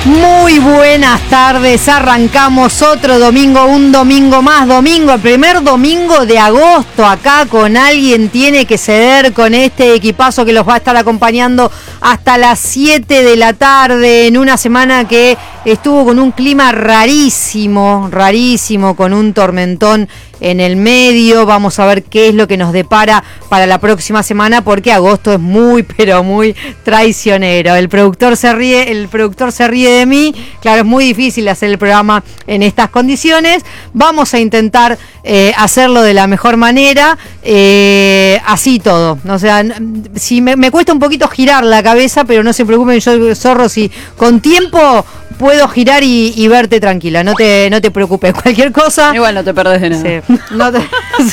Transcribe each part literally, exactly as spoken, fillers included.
Muy buenas tardes, arrancamos otro domingo, un domingo más, domingo, el primer domingo de agosto, acá con Alguien Tiene que Ceder, con este equipazo que los va a estar acompañando hasta las siete de la tarde, en una semana que estuvo con un clima rarísimo, rarísimo, con un tormentón en el medio. Vamos a ver qué es lo que nos depara para la próxima semana, porque agosto es muy, pero muy traicionero. El productor se ríe, el productor se ríe de mí. Claro, es muy difícil hacer el programa en estas condiciones. Vamos a intentar eh, hacerlo de la mejor manera, eh, así todo. O sea, si me, me cuesta un poquito girar la cabeza, pero no se preocupen, yo, zorro, si con tiempo puedo girar y, y verte tranquila, no te, no te preocupes, cualquier cosa. Igual no te perdés de nada. Sí. No te...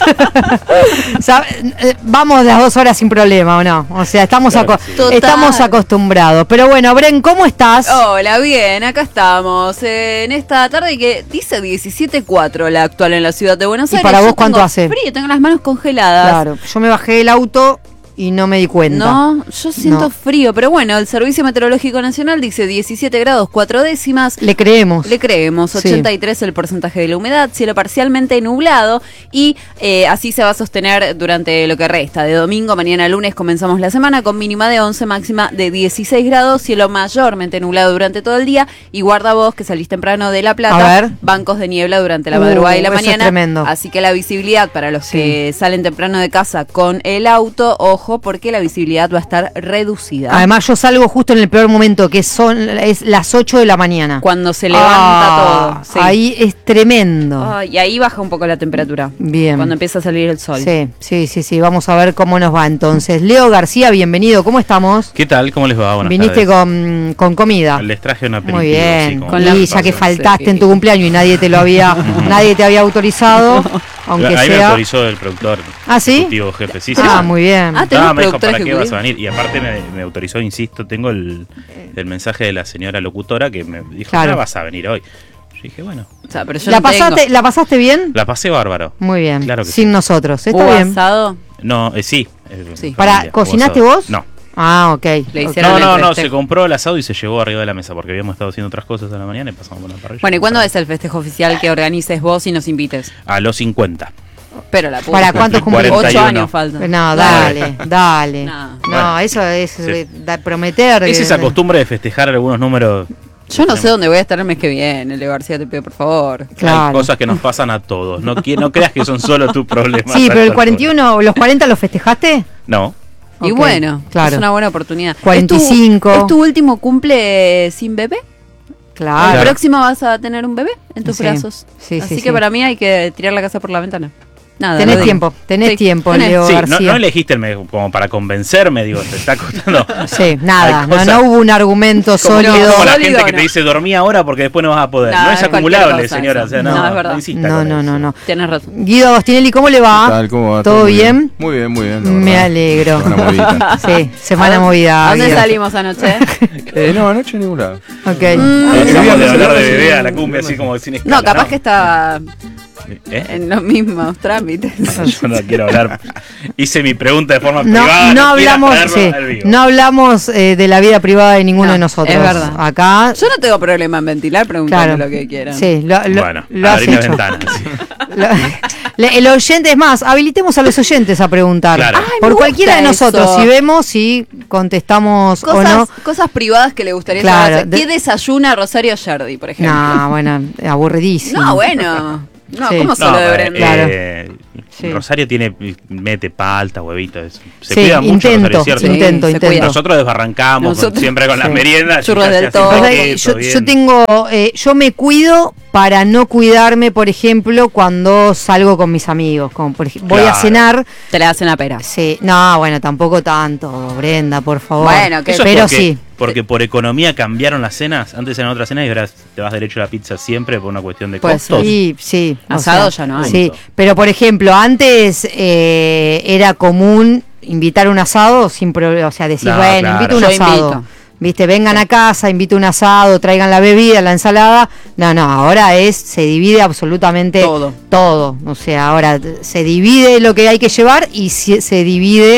Vamos las dos horas sin problema, ¿o no? O sea, estamos, claro, aco- sí. estamos acostumbrados. Pero bueno, Bren, ¿cómo estás? Hola, bien, acá estamos. Eh, en esta tarde que dice diecisiete cuatro la actual en la ciudad de Buenos Aires. ¿Y para vos yo cuánto hace? Frío, tengo las manos congeladas. Claro, yo me bajé del auto y no me di cuenta. No, yo siento no. frío, pero bueno, el Servicio Meteorológico Nacional dice diecisiete grados cuatro décimas. Le creemos. Le creemos, ochenta y tres sí. El porcentaje de la humedad, cielo parcialmente nublado y eh, así se va a sostener durante lo que resta. De domingo, mañana lunes comenzamos la semana con mínima de once, máxima de dieciséis grados, cielo mayormente nublado durante todo el día y guarda vos que salís temprano de La Plata, bancos de niebla durante la uh, madrugada y la mañana. Es tremendo. Así que la visibilidad para los sí. que salen temprano de casa con el auto, ojo, porque la visibilidad va a estar reducida. Además yo salgo justo en el peor momento, que son es las ocho de la mañana. Cuando se levanta ah, todo. Sí. Ahí es tremendo. Ah, y ahí baja un poco la temperatura. Bien. Cuando empieza a salir el sol. Sí, sí, sí, sí. Vamos a ver cómo nos va entonces. Leo García, bienvenido. ¿Cómo estamos? ¿Qué tal? ¿Cómo les va? Buenas Viniste tardes. Con, con comida. Les traje una aperitivo. Muy bien. Sí, con y ya que faltaste sí. en tu cumpleaños y nadie te lo había, nadie te había autorizado. Aunque ahí sea... me autorizó el productor. ¿Ah, sí? Ejecutivo jefe. Sí, sí, ah, sí. muy bien. Ah, no, me dijo, ¿para qué vas a venir? Y aparte me, me autorizó, insisto, tengo el, el mensaje de la señora locutora que me dijo, claro. no vas a venir hoy. Yo dije, bueno. O sea, pero yo ¿La, no pasaste, ¿La pasaste bien? La pasé bárbaro. Muy bien. Claro que Sin sí. nosotros. ¿Está ¿Hubo bien? asado? No, eh, sí. Eh, sí. ¿Para, familia, ¿Cocinaste vos? No. Ah, ok. Le okay. No, no, no, se compró el asado y se llevó arriba de la mesa porque habíamos estado haciendo otras cosas a la mañana y pasamos por la parrilla. Bueno, ¿y cuándo es el festejo oficial que organices vos y nos invites? A los cincuenta. Pero la puta. ¿Para cuántos cumpleaños? Ocho años faltan. No, dale, dale. No, no bueno, eso es sí. da, prometer. Es esa costumbre de festejar algunos números. Yo no sé dónde voy a estar el mes que viene, Leo García, te pido por favor. Claro. Hay cosas que nos pasan a todos. No, no creas que son solo tus problemas. Sí, pero el cuarenta y uno, los cuarenta los festejaste. No. Y okay, bueno, claro. Es una buena oportunidad. cuarenta y cinco. ¿Es tu, ¿Es tu último cumple sin bebé? Claro. ¿El próximo vas a tener un bebé en tus sí. brazos? Sí, Así sí, que sí. para mí hay que tirar la casa por la ventana. Nada, tenés tiempo, tenés sí, tiempo, tenés. Leo sí, García. No, no elegiste el mes como para convencerme, digo, te está costando. Sí, nada, no, no hubo un argumento como sólido. No, como la sólido, gente que no. te dice dormí ahora porque después no vas a poder. No, no es acumulable, señora. O sea, no, no, es verdad. No, insista no, con no, eso. no, no. Tienes razón. Guido Agostinelli, ¿cómo le va? ¿Qué tal? ¿Cómo va? ¿Todo, ¿Todo bien? bien? Muy bien, muy bien. Me alegro. Semana movida. Sí, semana movida. ¿A dónde Guido. salimos anoche? eh, no, anoche en ningún lado. Ok. Mm, Dejamos de hablar de bebé a la cumbia así como sin escala. No, capaz ¿no? que está ¿Eh? en los mismos trámites. No, yo no quiero hablar. Hice mi pregunta de forma No, privada. no, No hablamos, sí, no hablamos eh, de la vida privada de ninguno no, de nosotros. Es verdad. Acá. Yo no tengo problema en ventilar preguntando claro, lo que quieran. Sí, lo, lo, bueno, lo has abrí la hecho. ventana. Sí. Lo, le, el oyente es más, habilitemos a los oyentes a preguntar. Claro. Ay, por cualquiera de nosotros, eso. si vemos, si contestamos cosas, o no. Cosas privadas que le gustaría claro, saber. ¿Qué de... desayuna Rosario Yardi, por ejemplo? No, bueno, aburridísimo. No, bueno. No, sí. ¿cómo solo no, de Brenda? Claro. Eh, sí. Rosario tiene mete palta, huevitos. Se sí, cuida mucho, intento, Rosario, ¿cierto? sí, intento, se intento. cuida. Nosotros desbarrancamos Nosotros, con, siempre con sí. las meriendas. Churros del así, todo. así, Yo, bien. yo tengo, eh, yo me cuido para no cuidarme, por ejemplo, cuando salgo con mis amigos. Como por ejemplo, voy Claro. a cenar. Te la hacen a pera. Sí, no, bueno, tampoco tanto, Brenda, por favor. Bueno, que Eso es pero porque, sí. Porque por economía cambiaron las cenas. Antes eran otras cenas y ahora te vas derecho a la pizza siempre por una cuestión de Pues costos. Sí, sí. o Asado sea, ya no hay. Sí, pero por ejemplo, antes eh, era común invitar un asado sin problema, o sea, decir, No, bueno, claro. invito un Yo asado. invito. Viste, vengan a casa, invito un asado, traigan la bebida, la ensalada. No, no, ahora es, se divide absolutamente Todo. todo. O sea, ahora se divide lo que hay que llevar y se, se divide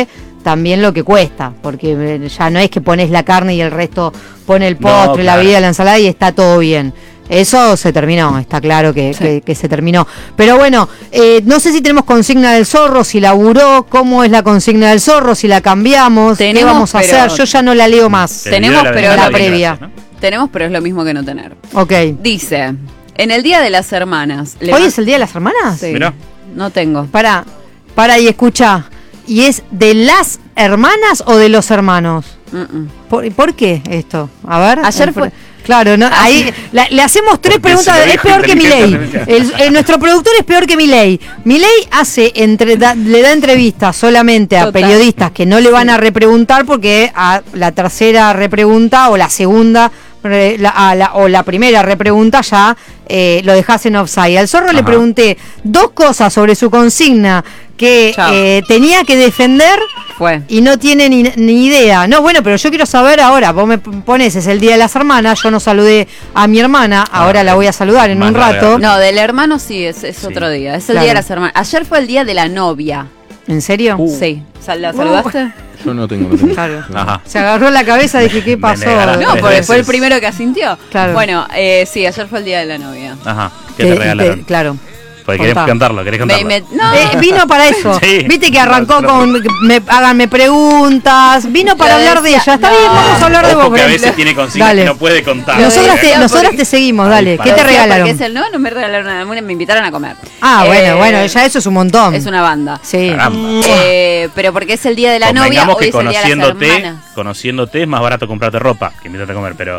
también lo que cuesta, porque ya no es que pones la carne y el resto pone el No, postre, la claro. bebida, la ensalada y está todo bien. Eso se terminó, está claro que, Sí. que, que se terminó. Pero bueno, eh, no sé si tenemos consigna del zorro, si laburó, cómo es la consigna del zorro, si la cambiamos, qué Tenemos, vamos a pero- hacer. Yo ya no la leo más. El Tenemos, video de pero ventana la bien previa. gracias, ¿no? Tenemos, pero es lo mismo que no tener. Ok. Dice, en el Día de las Hermanas... le ¿Hoy ma- es el Día de las Hermanas? Sí. Mirá. No tengo. Para, para y escucha. ¿Y es de las hermanas o de los hermanos? Mm-mm. ¿Por, por qué esto? A ver. Ayer eh, fue- Claro, no, ahí la- le hacemos tres Porque preguntas. se lo Es dijo peor que Milei. inteligentemente. El, el- nuestro productor es peor que Milei. Milei hace entre, da- le da entrevistas solamente a Total. periodistas que no le van a repreguntar porque a la tercera repregunta o la segunda re- la- a la- o la primera repregunta ya eh, lo dejas en offside. Al zorro le Ajá. pregunté dos cosas sobre su consigna que Chao. eh, tenía que defender. Fue. Y no tiene ni, ni idea. No, bueno, pero yo quiero saber ahora. Vos me pones, es el Día de las Hermanas. Yo no saludé a mi hermana. Ahora Ah, la voy a saludar en más un larga. rato. No, del hermano sí, es, es Sí. otro día. Es el Claro. Día de las Hermanas. Ayer fue el Día de la Novia. ¿En serio? Uh. Sí. Sal- ¿La saludaste? Yo no tengo, no tengo. Claro. Ajá. Se agarró la cabeza y dije, ¿qué Me pasó? negaron. No, Tres porque fue el veces. primero que asintió. Claro. Bueno, eh, sí, ayer fue el Día de la Novia. Ajá. ¿Qué Que- te regalaron? que- claro. Porque querés Contá. cantarlo, querés Me- cantarlo. me- no, Eh, vino para eso. Sí. Viste que arrancó No, con me, háganme preguntas. Vino para Lo hablar de decía- ella. Está no. bien, vamos a hablar de Ojo vos. que a Brenda. veces tiene consignas Dale. que no puede contar. Lo Nosotras te, decía nosotras porque- te seguimos, Ay, dale. para. ¿Qué te decía regalaron? porque es el no, no me regalaron nada, me invitaron a comer. Ah, Eh, bueno, bueno, ya eso es un montón. Es una banda. Sí. Caramba. Eh, pero porque es el Día de la Novia, Convengamos hoy que es el Día de las conociéndote, Hermanas. conociéndote es más barato comprarte ropa que invitarte a comer, pero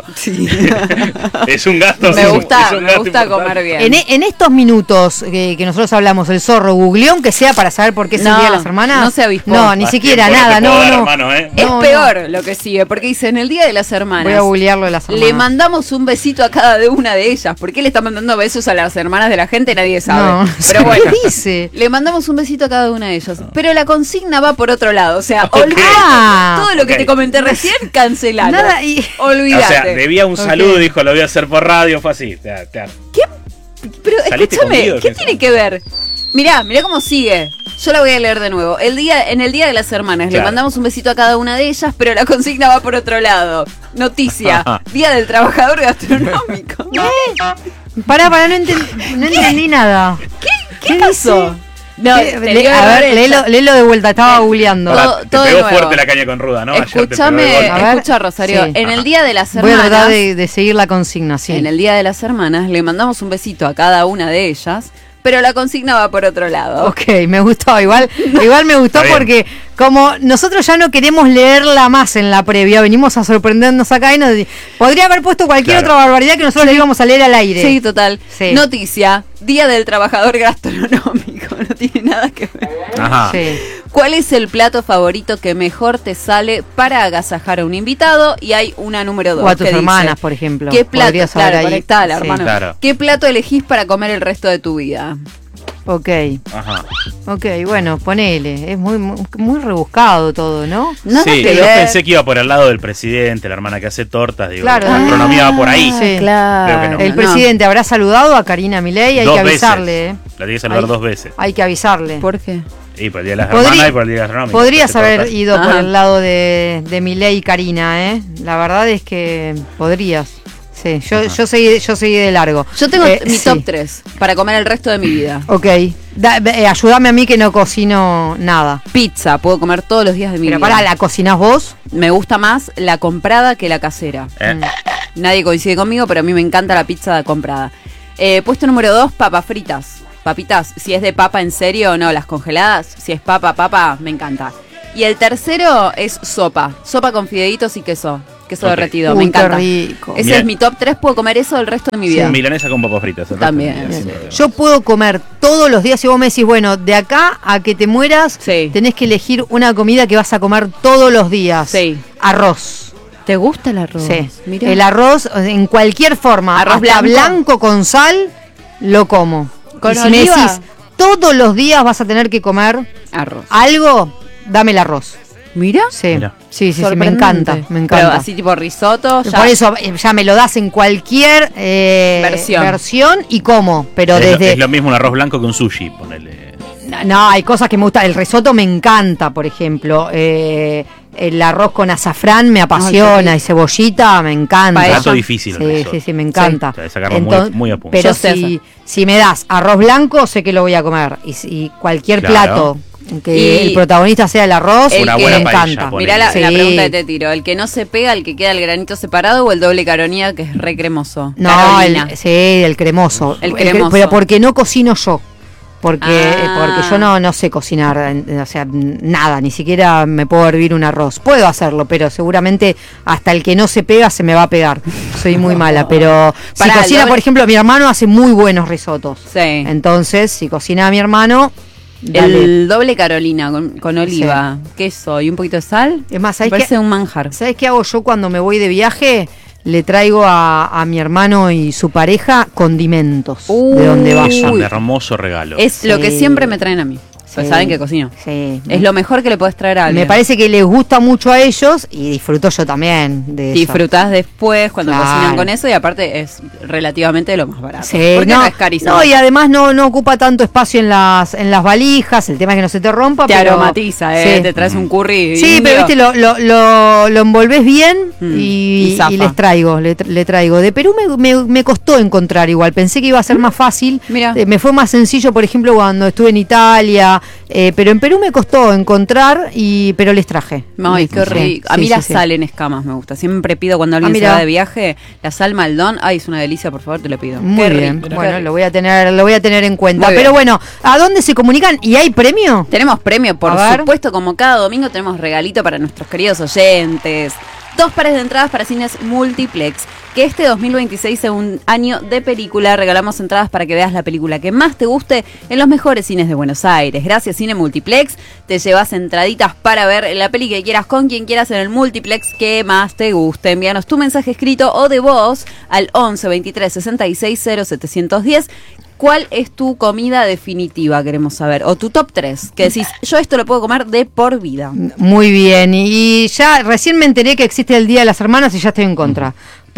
es un gasto. Me es un- gusta, es un me gasto gusta importante. comer bien. En, e- en estos minutos que, que nosotros hablamos, el zorro googleó, aunque sea para saber por qué es el No, Día de las Hermanas. no se avispó. No, ni Más siquiera, tiempo no nada, te puedo no, dar, no. hermano, ¿eh? Es No, peor lo que sigue, porque dice, en el Día de las Hermanas, Voy a googlearlo de las hermanas. le mandamos un besito a cada de una de ellas. ¿Por qué le está mandando besos a las hermanas de la gente? Nadie sabe. No, Pero bueno, ¿qué dice? le mandamos un besito a cada una de ellas. Pero la consigna va por otro lado. O sea, olvídate. Ah, Todo lo que ok. te comenté recién, cancelalo. Nada, y- Olvídate. O sea, debía un Ok. saludo, dijo, lo voy a hacer por radio, fue así. Te- te- Pero Saliste escúchame, conmigo, ¿qué que- tiene que ver? Mirá, mirá cómo sigue. Yo la voy a leer de nuevo. El día, en el Día de las Hermanas le Claro. mandamos un besito a cada una de ellas, pero la consigna va por otro lado. Noticia, Día del Trabajador Gastronómico. Pará, pará, no, enten- no entendí nada. ¿Qué pasó? No, ¿Qué? te Le- digo a de ver, derecha. léelo, léelo de vuelta, estaba googleando. Todo- Pará, te todo de pegó nuevo. fuerte la caña con ruda, ¿no? Ayer te pegó de Escúchame, golpe. A ver, escucha Rosario. sí. En el Día de las Voy a Hermanas, tratar de, de seguir la consigna, sí. en el Día de las Hermanas le mandamos un besito a cada una de ellas, pero la consigna va por otro lado. Ok, me gustó, igual, igual me gustó Está bien. porque como nosotros ya no queremos leerla más en la previa, venimos a sorprendernos acá y nos di- podría haber puesto cualquier Claro. otra barbaridad que nosotros le íbamos a leer al aire. Sí, total. Sí. Noticia, Día del Trabajador Gastronómico. No tiene nada que ver. Ajá. Sí. ¿Cuál es el plato favorito que mejor te sale para agasajar a un invitado? Y hay una número dos. O a tus que dice, hermanas, por ejemplo. ¿Qué plato? Podrías saber Claro, ahí. conectada, la Sí. hermana. Claro. ¿Qué plato elegís para comer el resto de tu vida? Ok, Ajá. ok, bueno, ponele. Es muy, muy, muy rebuscado todo, ¿no? Nada Sí, que yo ver. pensé que iba por el lado del presidente, la hermana que hace tortas, digo, Claro. la gastronomía va por ahí. Ah, Sí. claro. Creo que no. El No. presidente habrá saludado a Karina Milei, hay Dos que avisarle, veces. ¿eh? La tiene que saludar Hay- dos veces. Hay que avisarle. ¿Por qué? Y por el día de las Podría- hermanas y por el día gastronómico. Podrías Hace haber tortas. ido por Ajá. el lado de, de Milei y Karina, ¿eh? La verdad es que podrías. Sí, yo, Ajá. yo, seguí, yo seguí de largo. Yo tengo Eh, mi sí. top tres para comer el resto de mi vida. Ok. Da- eh, ayúdame a mí que no cocino nada. Pizza, puedo comer todos los días de mi Pero vida. pará, ¿la cocinás vos? Me gusta más la comprada que la casera. Eh, Nadie coincide conmigo, pero a mí me encanta la pizza comprada. Eh, puesto número dos, papas fritas. Papitas, si es de papa en serio o no, las congeladas. Si es papa, papa, me encanta. Y el tercero es sopa. Sopa con fideitos y queso. Queso Ok. derretido, Uy, me qué encanta. rico. Ese Bien. es mi top tres, puedo comer eso el resto de mi vida. Milanesa con papas fritas. el resto También. del día, sin problema. Yo puedo comer todos los días. Si vos me decís, bueno, de acá a que te mueras, Sí. tenés que elegir una comida que vas a comer todos los días. Sí. Arroz. ¿Te gusta el arroz? Sí. Mirá. El arroz en cualquier forma. ¿Arroz hasta blanco? blanco con sal, lo como. ¿Con y si oliva? me decís, todos los días vas a tener que comer Arroz. algo, dame el arroz. Mira. Sí, Mirá. sí, sí, sí, me Sorprendente. encanta, me encanta. Pero así tipo risotto, ya. Por eso eh, ya me lo das en cualquier eh, Versión. versión y como, pero es, lo, desde es lo mismo un arroz blanco que un sushi, ponele. no, no, hay cosas que me gustan. El risotto me encanta, por ejemplo. Eh, el arroz con azafrán me apasiona. Ay, y cebollita me encanta. Un plato difícil. Sí, sí, sí, me encanta. Sí. O sea, sacarlo Entonces, muy, muy a punto. Pero si, si me das arroz blanco, sé que lo voy a comer. Y, y cualquier claro. plato que y el protagonista sea el arroz, el una que buena me encanta. Mirá la, sí. la pregunta que te tiro. ¿El que no se pega, el que queda el granito separado o el doble caronía que es re cremoso? No, el, sí, el cremoso. El cremoso. El, pero porque no cocino yo. Porque, ah. porque yo no, no sé cocinar, o sea, nada, ni siquiera me puedo hervir un arroz. Puedo hacerlo, pero seguramente hasta el que no se pega se me va a pegar. Soy muy mala, pero si Pará, cocina, doble... por ejemplo, mi hermano hace muy buenos risotos. Sí. Entonces, si cocina mi hermano... Dale. El doble Carolina con, con oliva, sí. queso y un poquito de sal. Es más, ¿sabes parece qué, un manjar. ¿Sabes qué hago yo cuando me voy de viaje? Le traigo a, a mi hermano y su pareja condimentos uh, de donde vaya. Un hermoso regalo. Es sí. lo que siempre me traen a mí. Pues sí. saben que cocino. Sí. Es lo mejor que le podés traer a alguien. Me parece que les gusta mucho a ellos y disfruto yo también de Disfrutás eso. Después cuando claro. cocinan con eso y aparte es relativamente lo más barato. Sí, porque no, no es carísimo. No, y además no, no ocupa tanto espacio en las en las valijas, el tema es que no se te rompa. Te pero, aromatiza, eh, sí. te traes un curry. Sí, indio. pero viste, lo, lo, lo, lo envolves bien mm, y, y, y les traigo, le, le traigo. De Perú me, me, me costó encontrar igual, pensé que iba a ser más fácil. Mira. Eh, me fue más sencillo, por ejemplo, cuando estuve en Italia, eh, pero en Perú me costó encontrar, y pero les traje. Ay, qué rico. A mí sí, la sí, sal sí. en escamas me gusta. Siempre pido cuando alguien ah, se va de viaje, la sal Maldón. Ay, es una delicia, por favor, te lo pido. Muy qué bien. rico. Bueno, lo voy a tener, lo voy a tener en cuenta. Pero bueno, ¿a dónde se comunican? ¿Y hay premio? Tenemos premio, por supuesto, como cada domingo tenemos regalito para nuestros queridos oyentes. Dos pares de entradas para cines Multiplex. Que este dos mil veintiséis sea un año de película. Regalamos entradas para que veas la película que más te guste en los mejores cines de Buenos Aires. Gracias, Cine Multiplex. Te llevas entraditas para ver la peli que quieras con quien quieras en el Multiplex que más te guste. Envíanos tu mensaje escrito o de voz al once veintitrés sesenta y seis cero setecientos diez. ¿Cuál es tu comida definitiva? Queremos saber. O tu top tres. Que decís, yo esto lo puedo comer de por vida. Muy bien. Y ya recién me enteré que existe el Día de las Hermanas y ya estoy en contra.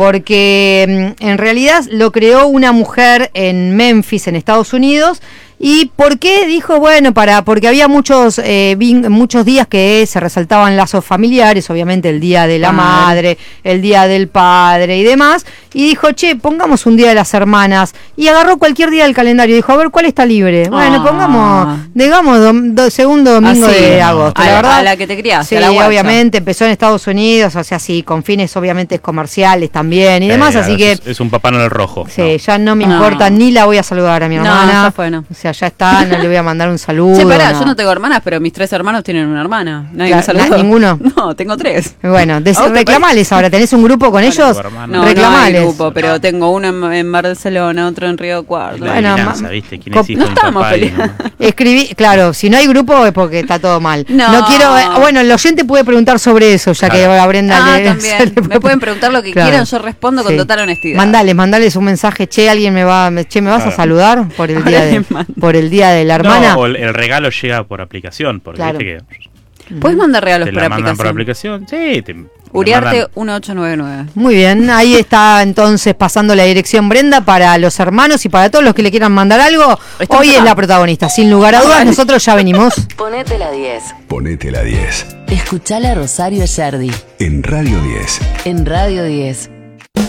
Porque en realidad lo creó una mujer en Memphis, en Estados Unidos. ¿Y por qué? Dijo, bueno, para porque había muchos eh, vin, muchos días que se resaltaban lazos familiares, obviamente el Día de la Madre, el Día del Padre y demás, y dijo, che, pongamos un Día de las Hermanas, y agarró cualquier día del calendario, dijo, a ver, ¿cuál está libre? Bueno, ah. pongamos, digamos, do, do, segundo domingo Así, de agosto, a la la, verdad. A la que te criaste, sí, a la guacha. Obviamente, empezó en Estados Unidos, o sea, sí, con fines obviamente comerciales también y demás, eh, así es, que... Es un Papá Noel rojo. Sí, no. ya no me no. importa, ni la voy a saludar a mi hermana. No, ya fue, no. O sea, ya está, no le voy a mandar un saludo. Che, pará, no. yo no tengo hermanas, pero mis tres hermanos tienen una hermana. Nadie La, me saludó. ¿Ninguno? No, tengo tres. Bueno, des- reclamales ahora. ¿Tenés un grupo con ellos? No, reclamales. No hay grupo, pero tengo uno en, en Barcelona, otro en Río Cuarto. La bueno, ma- ¿viste? ¿Quién es hijo no de estamos papá peleando. Y... Escribí, claro, si no hay grupo es porque está todo mal. No, no quiero, eh, bueno, el oyente puede preguntar sobre eso, ya claro. que a Brenda ah, le, también. le me pueden preguntar lo que claro. quieran, yo respondo con sí. total honestidad. Mandales, mandales un mensaje, che, alguien me va, che, me vas claro. a saludar por el día de, por el día de la hermana. No, o el, el regalo llega por aplicación, porque claro. viste que ¿puedes mandar regalos te por la aplicación? mandan por aplicación, sí, te, Uriarte uno ocho nueve nueve. Muy bien, ahí está entonces pasando la dirección Brenda para los hermanos y para todos los que le quieran mandar algo. Estamos Hoy acá. Es la protagonista, sin lugar a dudas, nosotros ya venimos. Ponete la diez. Ponete la diez. Escuchala Rosario Ayerdi. En Radio diez. En Radio diez.